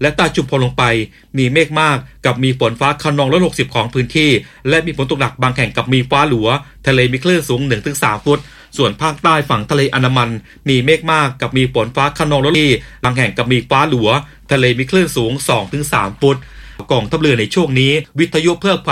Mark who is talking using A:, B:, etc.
A: และใต้จุดพอลงไปมีเมฆมากกับมีฝนฟ้าคะนอง160ของพื้นที่และมีฝนตกหนักบางแห่งกับมีฟ้าหลัวทะเลมีคลื่นสูง 1-3 ฟุตส่วนภาคใต้ฝั่งทะเลอันดามันมีเมฆมากกับมีฝนฟ้าคะนองบางแห่งกับมีฟ้าหลัวทะเลมีคลื่นสูง 2-3 ฟุตกองทัพเรือในช่วงนี้วิทยุเพื่อความ